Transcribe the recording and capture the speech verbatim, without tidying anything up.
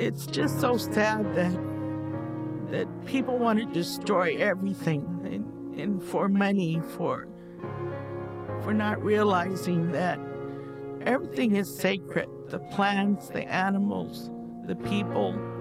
it's just so sad that that people want to destroy everything and, and for money, for for not realizing that everything is sacred. The plants, the animals, the people.